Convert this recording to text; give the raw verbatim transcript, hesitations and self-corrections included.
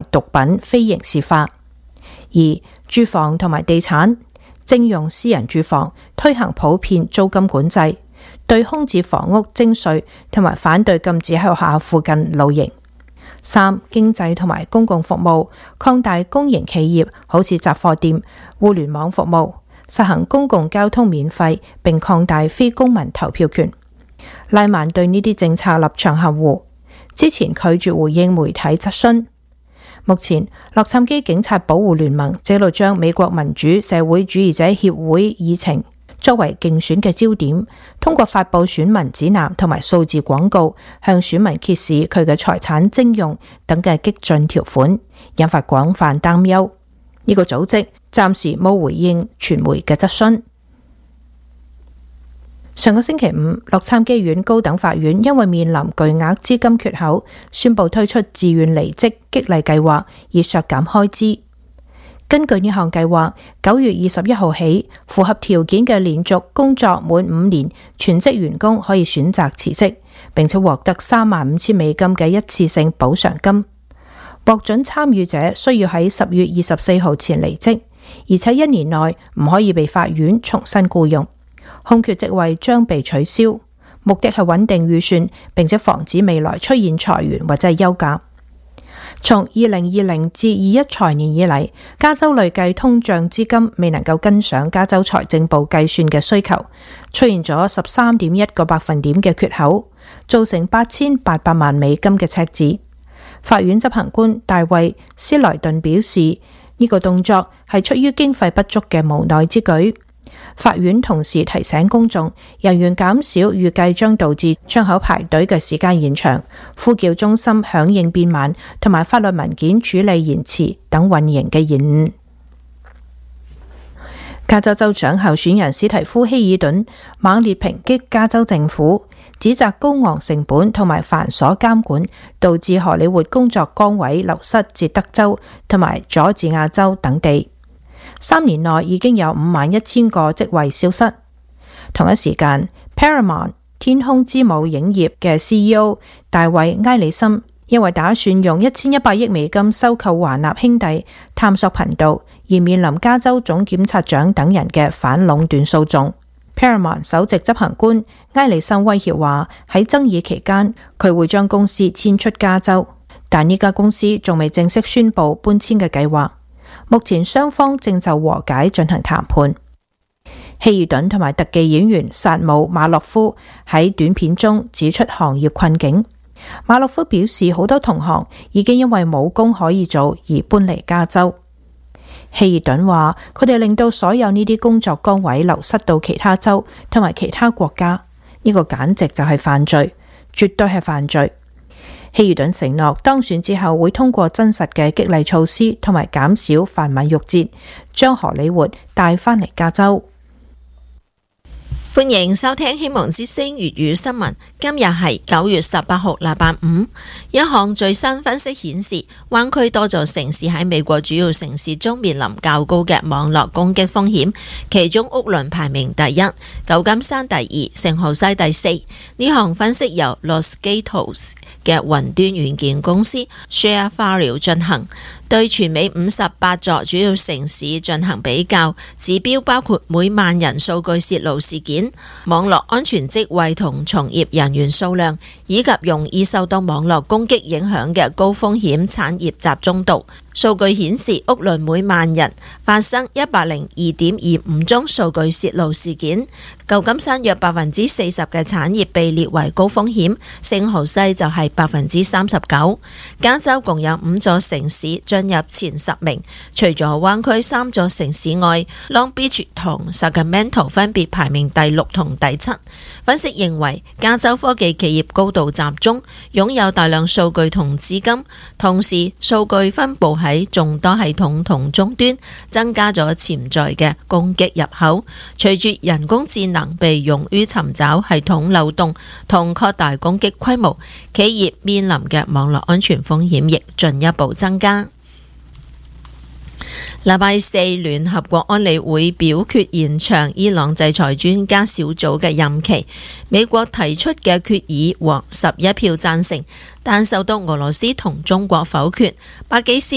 毒品非刑事化。而住房同埋地產，徵用私人住房，推行普遍租金管制，對空置房屋徵稅，同埋反對禁止喺學校附近露營。三、經濟同埋公共服務，擴大公營企業好似雜貨店、互聯網服務，實行公共交通免費，並擴大非公民投票權。賴曼對呢啲政策立場含糊，之前拒絕回應媒體質詢。目前，洛杉磯警察保護聯盟正喺將美國民主社會主義者協會議程作為競選嘅焦點，通過發佈選民指南同埋數字廣告，向選民揭示佢嘅財產徵用等嘅激進條款，引發廣泛擔憂。呢個組織暫時冇回應傳媒嘅質詢。上個星期五，洛杉磯縣高等法院因為面臨巨額資金缺口，宣布推出自願離職激勵計劃，以削減開支。根據呢項計劃，九月二十一號起，符合條件嘅連續工作滿五年全職員工可以選擇辭職，並且獲得三萬五千美金嘅一次性補償金。獲准參與者需要喺十月二十四號前離職，而且一年內唔可以被法院重新僱用。空缺職位將被取消，目的係穩定預算，並且防止未來出現裁員或者係休假。從二零二零至二一財年以嚟，加州累計通脹資金未能夠跟上加州財政部計算嘅需求，出現咗十三點一個百分點嘅缺口，造成八千八百萬美金嘅赤字。法院執行官大衛斯萊頓表示，呢、這個動作係出於經費不足嘅無奈之舉。法院同時提醒公眾，人員減少預計將導致窗口排隊嘅時間延長、呼叫中心響應變慢，同埋法律文件處理延遲等運營嘅延誤。加州州長候選人史提夫希爾頓猛烈抨擊加州政府，指責高昂成本同埋繁瑣監管導致荷里活工作崗位流失至德州同埋佐治亞州等地。三年內已經有五萬一千個職位消失。同一時間 Paramount 天空之母影業嘅 C E O 大衛埃里森因為打算用一千一百億美金收購華納兄弟探索頻道，而面臨加州總檢察長等人嘅反壟斷訴訟。Paramount 首席執行官埃里森威脅話，喺爭議期間佢會將公司遷出加州，但呢家公司仲未正式宣布搬遷嘅計劃。目前雙方正就和解進行談判。希爾頓同埋特技演員薩姆馬洛夫喺短片中指出行業困境。馬洛夫表示，好多同行已經因為冇工可以做而搬離加州。希爾頓話，佢哋令到所有呢啲工作崗位流失到其他州同埋其他國家，呢個簡直就係犯罪，絕對係犯罪。希爾頓承諾當選之後會通過真實嘅激勵措施同埋減少繁文縟節，將荷里活帶返嚟加州。 歡迎收聽希望之聲粵語新聞。今日係九月十八號禮拜五。一項最新分析顯示，灣區多座城市喺美國主要城市中面臨較高嘅網絡攻擊風險，其中屋崙排名第一，舊金山第二，聖荷西第四。呢項分析由 Los Gatos 嘅雲端軟件公司 ShareFile 進行，對全美五十八座主要城市進行比較，指標包括每萬人數據洩露事件、網絡安全職位同從業人員數量，以及容易受到網絡攻擊影響嘅高風險產業集中度。數據顯示，屋崙每萬人發生一百零二點二五宗數據洩露事件。舊金山約百分之四十嘅產業被列為高風險，聖荷西就係百分之三十九。加州共有五座城市進入前十名，除咗灣區三座城市外， Long Beach 同 Sacramento 分別排名第六同第七。分析認為，加州科技企業高度集中，擁有大量數據同資金，同時數據分佈喺眾多系統同終端，增加咗潛在嘅攻擊入口。隨住人工智能被用於尋找系統漏洞同擴大攻擊規模，企業面臨嘅網絡安全風險亦進一步增加。禮拜四，聯合國安理會表決延長伊朗制裁專家小組嘅任期。美國提出嘅決議獲十一票贊成，但受到俄羅斯同中國否決。巴基斯